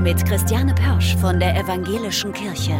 mit Christiane Pörsch von der Evangelischen Kirche.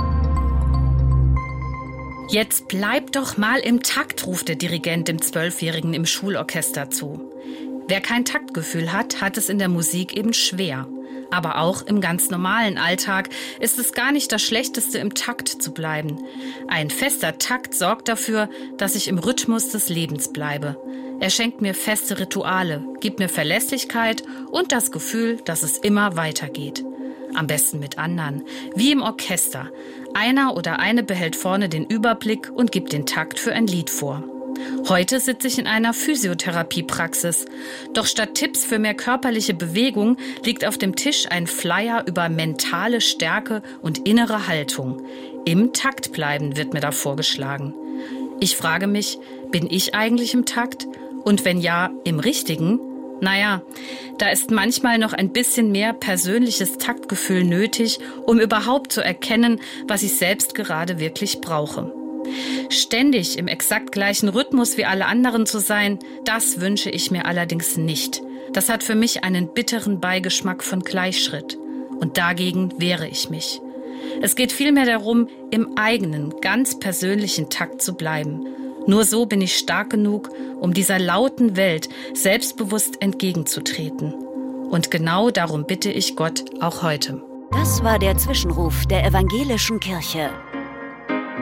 Jetzt bleib doch mal im Takt, ruft der Dirigent dem 12-Jährigen im Schulorchester zu. Wer kein Taktgefühl hat, hat es in der Musik eben schwer. Aber auch im ganz normalen Alltag ist es gar nicht das Schlechteste, im Takt zu bleiben. Ein fester Takt sorgt dafür, dass ich im Rhythmus des Lebens bleibe. Er schenkt mir feste Rituale, gibt mir Verlässlichkeit und das Gefühl, dass es immer weitergeht. Am besten mit anderen, wie im Orchester. Einer oder eine behält vorne den Überblick und gibt den Takt für ein Lied vor. Heute sitze ich in einer Physiotherapiepraxis. Doch statt Tipps für mehr körperliche Bewegung liegt auf dem Tisch ein Flyer über mentale Stärke und innere Haltung. Im Takt bleiben wird mir da vorgeschlagen. Ich frage mich, bin ich eigentlich im Takt? Und wenn ja, im richtigen? Naja, da ist manchmal noch ein bisschen mehr persönliches Taktgefühl nötig, um überhaupt zu erkennen, was ich selbst gerade wirklich brauche. Ständig im exakt gleichen Rhythmus wie alle anderen zu sein, das wünsche ich mir allerdings nicht. Das hat für mich einen bitteren Beigeschmack von Gleichschritt. Und dagegen wehre ich mich. Es geht vielmehr darum, im eigenen, ganz persönlichen Takt zu bleiben. Nur so bin ich stark genug, um dieser lauten Welt selbstbewusst entgegenzutreten. Und genau darum bitte ich Gott auch heute. Das war der Zwischenruf der Evangelischen Kirche.